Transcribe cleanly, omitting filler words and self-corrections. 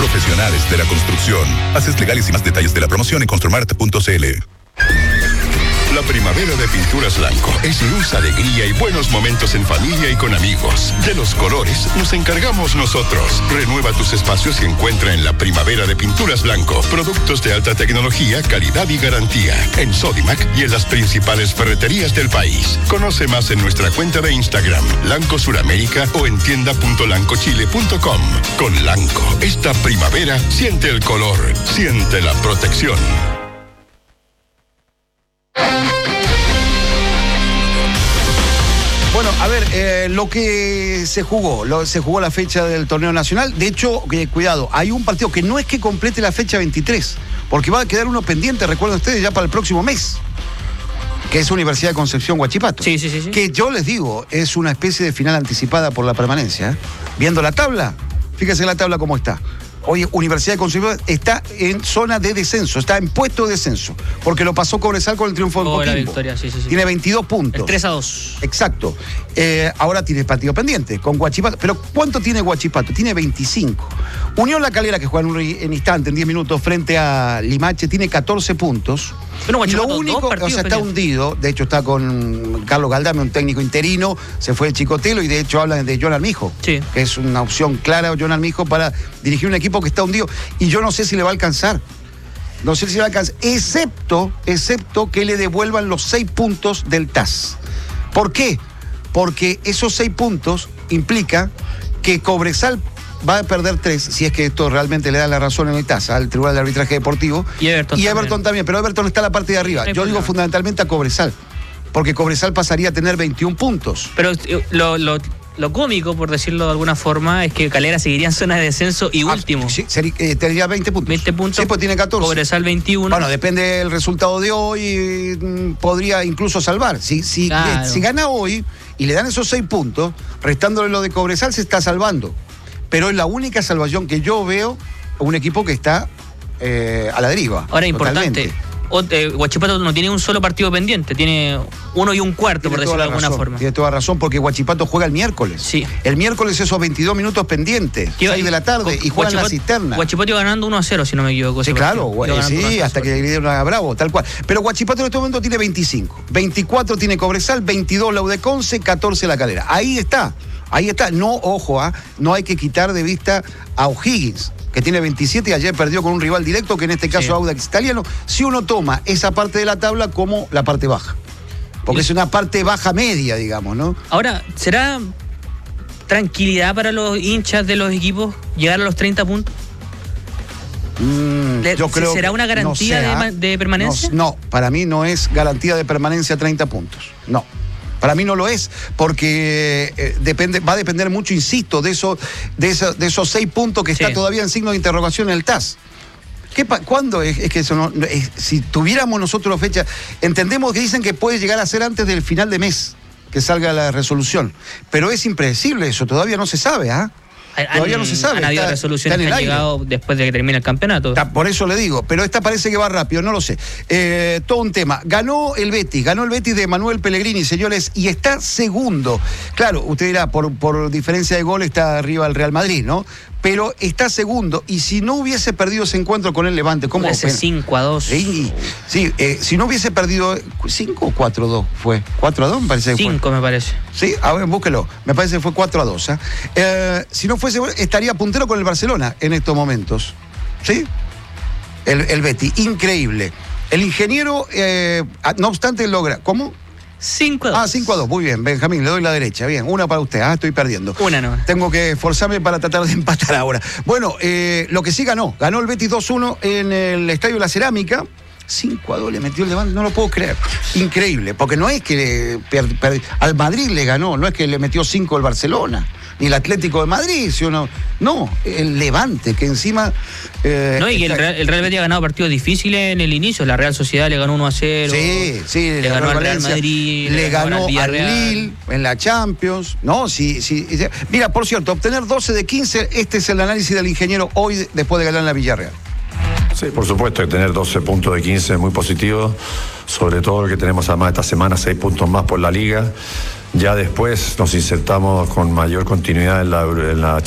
Profesionales de la construcción. Bases legales y más detalles de la promoción en construmart.cl. La primavera de Pinturas Blanco es luz, alegría y buenos momentos en familia y con amigos. De los colores nos encargamos nosotros. Renueva tus espacios y encuentra en la primavera de Pinturas Blanco productos de alta tecnología, calidad y garantía. En Sodimac y en las principales ferreterías del país. Conoce más en nuestra cuenta de Instagram, Lanco Suramérica, o en tienda.lancochile.com. Con Lanco, esta primavera siente el color, siente la protección. Bueno, a ver, lo que se jugó la fecha del torneo nacional. De hecho, cuidado, hay un partido que no es que complete la fecha 23, porque va a quedar uno pendiente, recuerden ustedes, ya para el próximo mes, que es Universidad de Concepción Huachipato. Sí. Que yo les digo, es una especie de final anticipada por la permanencia. Viendo la tabla, fíjense la tabla cómo está. Hoy Universidad de Concepción está en zona de descenso, está en puesto de descenso, porque lo pasó Cobresal con el triunfo del Coquimbo. La victoria, sí. Tiene 22 puntos. 3-2. Exacto. Ahora tiene partido pendiente con Huachipato. Pero ¿cuánto tiene Huachipato? Tiene 25. Unión La Calera, que juega en instante, en 10 minutos, frente a Limache, tiene 14 puntos. Bueno, y lo único, está hundido, de hecho está con Carlos Galdame, un técnico interino, se fue de Chicotelo y de hecho hablan de John Armijo, que es una opción clara John Armijo para dirigir un equipo que está hundido. Y yo no sé si le va a alcanzar. No sé si le va a alcanzar, excepto que le devuelvan los 6 puntos del TAS. ¿Por qué? Porque esos 6 puntos implica que Cobresal va a perder 3, si es que esto realmente le da la razón en el TAS, al Tribunal de Arbitraje Deportivo. Y Everton también, pero Everton está en la parte de arriba. Yo digo fundamentalmente a Cobresal, porque Cobresal pasaría a tener 21 puntos. Pero lo cómico, por decirlo de alguna forma, es que Calera seguiría en zona de descenso y último. Sí, tendría 20 puntos. 20 puntos. Sí, pues tiene 14. Cobresal 21. Bueno, depende del resultado de hoy, podría incluso salvar. Si gana hoy y le dan esos 6 puntos, restándole lo de Cobresal, se está salvando. Pero es la única salvación que yo veo a un equipo que está a la deriva. Ahora, importante, Huachipato no tiene un solo partido pendiente, tiene 1 y un cuarto, por decirlo de alguna forma. Tiene toda razón, porque Huachipato juega el miércoles. Sí. El miércoles esos 22 minutos pendientes, 6 de la tarde, y juegan la cisterna. Huachipato iba ganando 1-0, si no me equivoco. Sí, claro, hasta que le dieron a Bravo, tal cual. Pero Huachipato en este momento tiene 25. 24 tiene Cobresal, 22 la U de Conce, 14 la Calera. Ahí está. No, ojo, no hay que quitar de vista a O'Higgins, que tiene 27 y ayer perdió con un rival directo, que en este caso Audax Italiano. Si uno toma esa parte de la tabla como la parte baja, porque es una parte baja media, digamos, ¿no? Ahora, ¿será tranquilidad para los hinchas de los equipos llegar a los 30 puntos? Yo creo ¿Será una garantía de permanencia? No, para mí no es garantía de permanencia 30 puntos. No. Para mí no lo es, porque va a depender mucho, insisto, de esos 6 puntos que está todavía en signo de interrogación en el TAS. ¿Cuándo es que eso no? Si tuviéramos nosotros fecha, entendemos que dicen que puede llegar a ser antes del final de mes que salga la resolución, pero es impredecible eso, todavía no se sabe, ¿ah? Todavía no se sabe. Han habido resoluciones que han llegado después de que termine el campeonato. Por eso le digo, pero esta parece que va rápido, no lo sé. Todo un tema. Ganó el Betis de Manuel Pellegrini, señores, y está segundo. Claro, usted dirá, por diferencia de gol está arriba el Real Madrid, ¿no? Pero está segundo, y si no hubiese perdido ese encuentro con el Levante, ¿cómo? Ese 5-2. Sí, si no hubiese perdido 5 o 4-2 fue. 4-2 me parece que 5 fue. Me parece. Sí, a ver, búsquelo. Me parece que fue 4-2. Si no fuese, estaría puntero con el Barcelona en estos momentos. ¿Sí? El Betis, increíble. El ingeniero, no obstante, logra. ¿Cómo? 5-2. 5-2, muy bien, Benjamín, le doy la derecha, bien, una para usted, estoy perdiendo. Una no. Tengo que esforzarme para tratar de empatar ahora. Bueno, lo que sí ganó el Betis 2-1 en el Estadio de la Cerámica, 5-2 le metió el Levante, no lo puedo creer, increíble, porque no es que al Madrid le ganó, no es que le metió 5 el Barcelona, ni el Atlético de Madrid, no, el Levante, que encima... y el Real Betis ha ganado partidos difíciles en el inicio. La Real Sociedad le ganó 1-0. Sí, le ganó al Real Madrid. Le ganó al Lille en la Champions. No, sí. Mira, por cierto, obtener 12 de 15, este es el análisis del ingeniero hoy después de ganar en la Villarreal. Sí, por supuesto, que tener 12 puntos de 15 es muy positivo, sobre todo lo que tenemos además esta semana, 6 puntos más por la Liga. Ya después nos insertamos con mayor continuidad en la